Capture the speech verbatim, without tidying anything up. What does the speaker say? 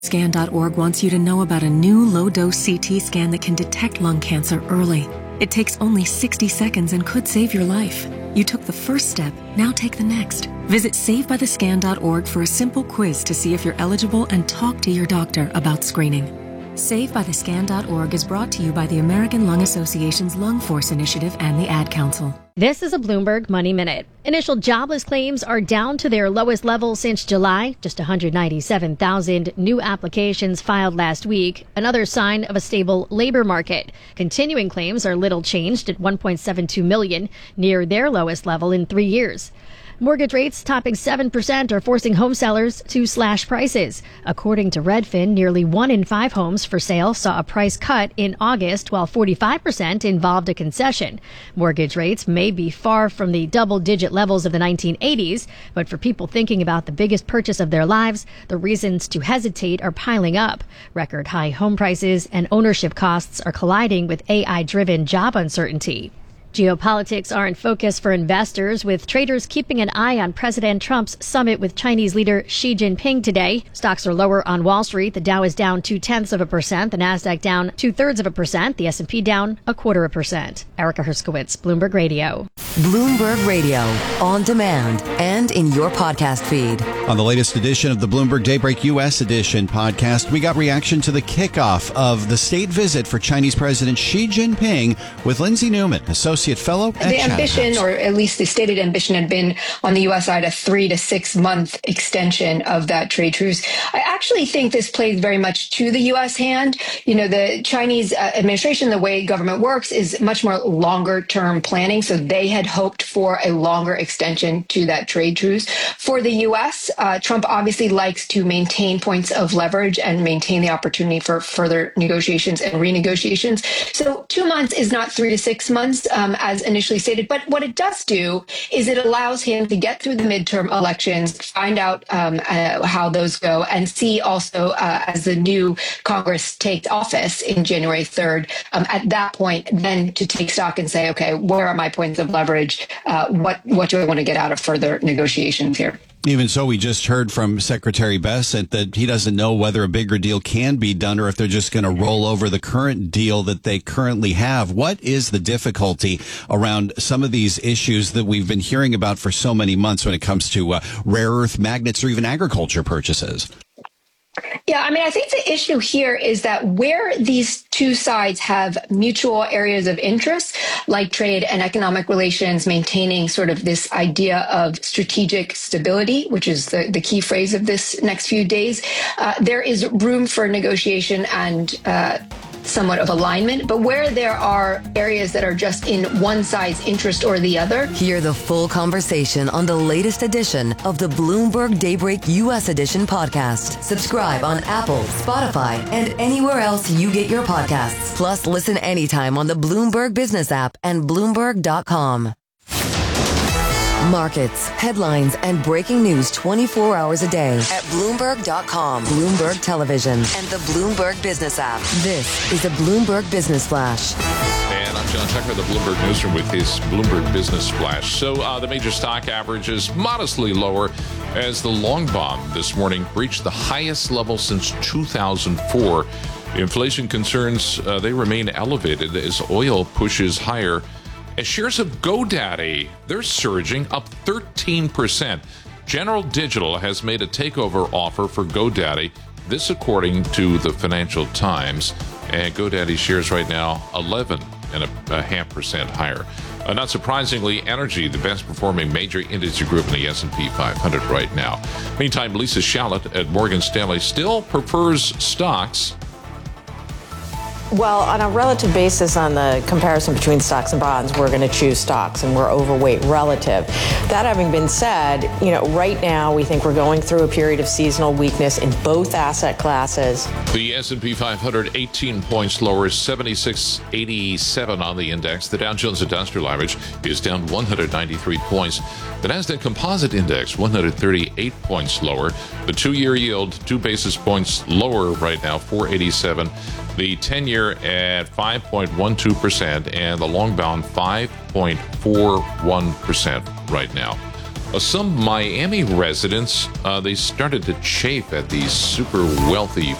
Scan dot org wants you to know about a new low-dose C T scan that can detect lung cancer early. It takes only sixty seconds and could save your life. You took the first step, now take the next. Visit save by the scan dot org for a simple quiz to see if you're eligible and talk to your doctor about screening. save by the scan dot org is brought to you by the American Lung Association's Lung Force Initiative and the Ad Council. This is a Bloomberg Money Minute. Initial jobless claims are down to their lowest level since July, just one hundred ninety-seven thousand new applications filed last week, another sign of a stable labor market. Continuing claims are little changed at one point seven two million, near their lowest level in three years. Mortgage rates topping seven percent are forcing home sellers to slash prices. According to Redfin, nearly one in five homes for sale saw a price cut in August, while forty-five percent involved a concession. Mortgage rates may be far from the double-digit levels of the nineteen eighties, but for people thinking about the biggest purchase of their lives, the reasons to hesitate are piling up. Record high home prices and ownership costs are colliding with A I-driven job uncertainty. Geopolitics are in focus for investors, with traders keeping an eye on President Trump's summit with Chinese leader Xi Jinping today. Stocks are lower on Wall Street. The Dow is down two-tenths of a percent. The Nasdaq down two-thirds of a percent. The S and P down a quarter of a percent. Erica Herskowitz, Bloomberg Radio. Bloomberg Radio, on demand and in your podcast feed. On the latest edition of the Bloomberg Daybreak U S Edition podcast, we got reaction to the kickoff of the state visit for Chinese President Xi Jinping with Lindsay Newman, Associate Fellow at The ambition, or at least the stated ambition, had been on the U S side a three to six month extension of that trade truce. I actually think this plays very much to the U S hand. You know, the Chinese uh, administration, the way government works, is much more longer term planning. So they had hoped for a longer extension to that trade truce. For the U S, uh, Trump obviously likes to maintain points of leverage and maintain the opportunity for further negotiations and renegotiations. So two months is not three to six months. Um, as initially stated. But what it does do is it allows him to get through the midterm elections, find out um, uh, how those go, and see also uh, as the new Congress takes office in January third, um, at that point, then to take stock and say, okay, where are my points of leverage? Uh, what, what do I want to get out of further negotiations here? Even so, we just heard from Secretary Bessent that he doesn't know whether a bigger deal can be done or if they're just going to roll over the current deal that they currently have. What is the difficulty around some of these issues that we've been hearing about for so many months when it comes to uh, rare earth magnets or even agriculture purchases? Yeah, I mean, I think the issue here is that where these two sides have mutual areas of interest, like trade and economic relations, maintaining sort of this idea of strategic stability, which is the, the key phrase of this next few days, uh, there is room for negotiation and uh, somewhat of alignment. But where there are areas that are just in one side's interest or the other. Hear the full conversation on the latest edition of the Bloomberg Daybreak U S Edition podcast. Subscribe on Apple, Spotify, and anywhere else you get your podcasts. Plus, listen anytime on the Bloomberg Business app and Bloomberg dot com. Markets, headlines, and breaking news twenty-four hours a day at Bloomberg dot com, Bloomberg Television, and the Bloomberg Business app. This is a Bloomberg Business Flash. And I'm John Tucker, the Bloomberg Newsroom, with his Bloomberg Business Flash. So uh, the major stock average is modestly lower as the long bond this morning reached the highest level since two thousand four. Inflation concerns, uh, they remain elevated as oil pushes higher. As shares of GoDaddy, they're surging up thirteen percent. General Digital has made a takeover offer for GoDaddy. This according to the Financial Times. And GoDaddy shares right now eleven and a, a half percent higher. Uh, not surprisingly, energy, the best performing major industry group in the S and P five hundred right now. Meantime, Lisa Shallot at Morgan Stanley still prefers stocks. Well, on a relative basis, on the comparison between stocks and bonds, we're going to choose stocks, and we're overweight relative. That having been said, you know, right now we think we're going through a period of seasonal weakness in both asset classes. The S and P five hundred eighteen points lower, seventy-six eighty-seven on the index. The Dow Jones Industrial Average is down one hundred ninety-three points. The Nasdaq Composite Index one hundred thirty-eight points lower. The two-year yield two basis points lower right now, four eighty-seven. The ten-year at five point one two percent and the long bound five point four one percent right now. Uh, some Miami residents, uh, they started to chafe at these super wealthy